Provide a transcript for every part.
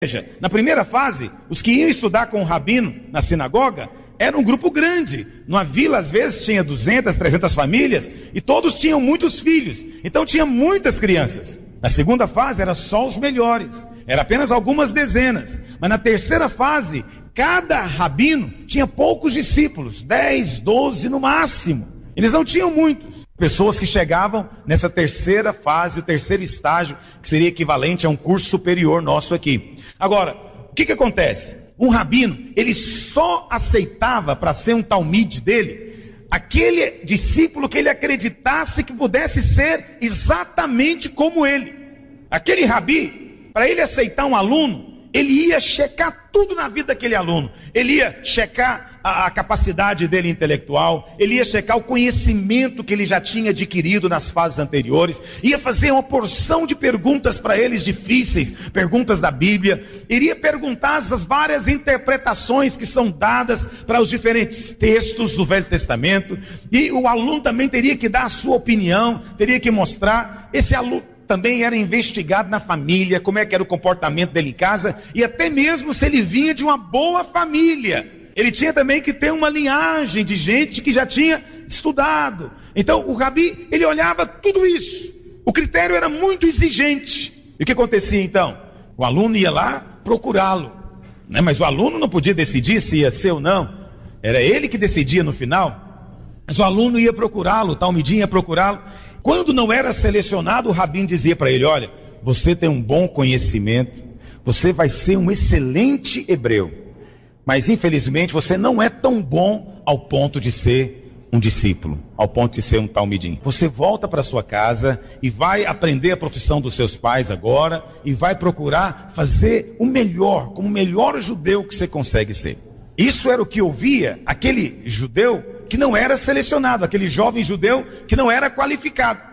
Veja, na primeira fase, os que iam estudar com o rabino na sinagoga era um grupo grande. Numa vila, às vezes, tinha 200, 300 famílias e todos tinham muitos filhos. Então tinha muitas crianças. Na segunda fase, era só os melhores. Era apenas algumas dezenas. Mas na terceira fase, cada rabino tinha poucos discípulos, 10, 12 no máximo. Eles não tinham muitos. Pessoas que chegavam nessa terceira fase, o terceiro estágio, que seria equivalente a um curso superior nosso aqui. Agora, o que acontece? Um rabino, ele só aceitava para ser um talmide dele, aquele discípulo que ele acreditasse que pudesse ser exatamente como ele. Aquele rabi, para ele aceitar um aluno, ele ia checar tudo na vida daquele aluno. Ele ia checar a capacidade dele intelectual, ele ia checar o conhecimento que ele já tinha adquirido nas fases anteriores, ia fazer uma porção de perguntas para eles difíceis, perguntas da Bíblia, iria perguntar as várias interpretações que são dadas para os diferentes textos do Velho Testamento, e o aluno também teria que dar a sua opinião, teria que mostrar. Esse aluno também era investigado na família, como é que era o comportamento dele em casa, e até mesmo se ele vinha de uma boa família. Ele tinha também que ter uma linhagem de gente que já tinha estudado. Então o rabi, ele olhava tudo isso. O critério era muito exigente. E o que acontecia então? O aluno ia lá procurá-lo, né? Mas o aluno não podia decidir se ia ser ou não. Era ele que decidia no final. Mas o aluno ia procurá-lo, o talmidim ia procurá-lo. Quando não era selecionado, o rabino dizia para ele: olha, você tem um bom conhecimento, você vai ser um excelente hebreu, mas infelizmente você não é tão bom ao ponto de ser um discípulo, ao ponto de ser um talmidim. Você volta para sua casa e vai aprender a profissão dos seus pais agora, e vai procurar fazer o melhor, como o melhor judeu que você consegue ser. Isso era o que ouvia aquele judeu que não era selecionado, aquele jovem judeu que não era qualificado.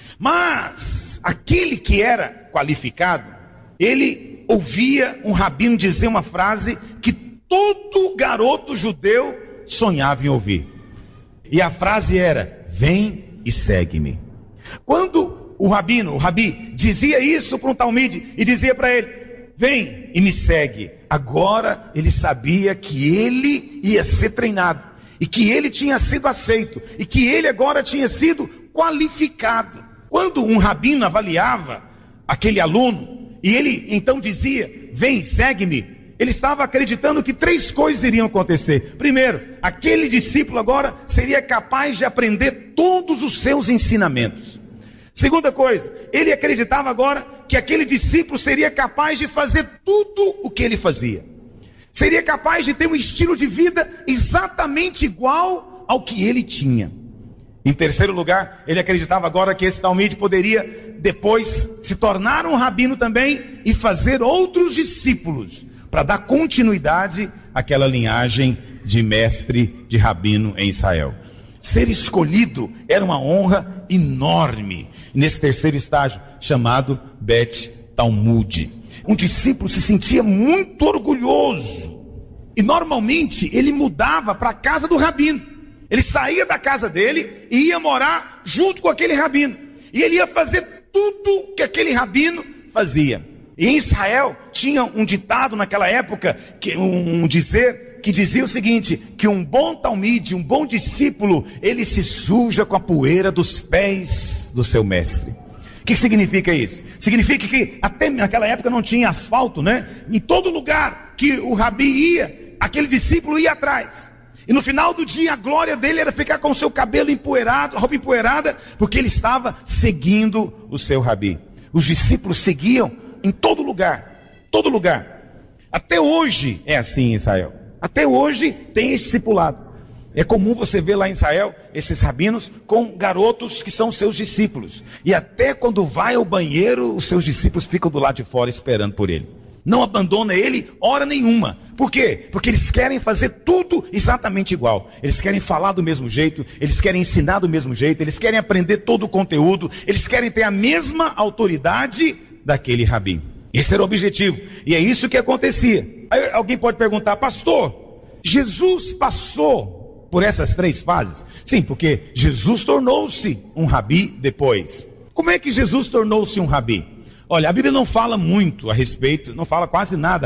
Mas aquele que era qualificado, ele ouvia um rabino dizer uma frase que todo garoto judeu sonhava em ouvir. E a frase era: vem e segue-me. Quando o rabi dizia isso para um talmide e dizia para ele: vem e me segue, agora ele sabia que ele ia ser treinado, e que ele tinha sido aceito, e que ele agora tinha sido qualificado. Quando um rabino avaliava aquele aluno, e ele então dizia: vem, segue-me, ele estava acreditando que 3 coisas iriam acontecer. Primeiro, aquele discípulo agora seria capaz de aprender todos os seus ensinamentos. Segunda coisa, ele acreditava agora que aquele discípulo seria capaz de fazer tudo o que ele fazia. Seria capaz de ter um estilo de vida exatamente igual ao que ele tinha. Em terceiro lugar, ele acreditava agora que esse talmide poderia depois se tornar um rabino também e fazer outros discípulos, para dar continuidade àquela linhagem de mestre, de rabino em Israel. Ser escolhido era uma honra enorme, nesse terceiro estágio, chamado Bet Talmud. Um discípulo se sentia muito orgulhoso, e normalmente ele mudava para a casa do rabino. Ele saía da casa dele e ia morar junto com aquele rabino, e ele ia fazer tudo que aquele rabino fazia. E em Israel tinha um ditado naquela época, um dizer que dizia o seguinte: que um bom talmide, um bom discípulo, ele se suja com a poeira dos pés do seu mestre. O que significa isso? Significa que até naquela época não tinha asfalto, né? Em todo lugar que o rabi ia, aquele discípulo ia atrás. E no final do dia, a glória dele era ficar com o seu cabelo empoeirado, a roupa empoeirada, porque ele estava seguindo o seu rabi. Os discípulos seguiam em todo lugar, todo lugar. Até hoje é assim em Israel. Até hoje tem esse discipulado. É comum você ver lá em Israel esses rabinos com garotos que são seus discípulos. E até quando vai ao banheiro, os seus discípulos ficam do lado de fora esperando por ele. Não abandona ele hora nenhuma. Por quê? Porque eles querem fazer tudo exatamente igual. Eles querem falar do mesmo jeito, eles querem ensinar do mesmo jeito, eles querem aprender todo o conteúdo, eles querem ter a mesma autoridade daquele rabi. Esse era o objetivo, e é isso que acontecia. Aí alguém pode perguntar: pastor, Jesus passou por essas 3 fases? Sim, porque Jesus tornou-se um rabi depois. Como é que Jesus tornou-se um rabi? Olha, a Bíblia não fala muito a respeito, não fala quase nada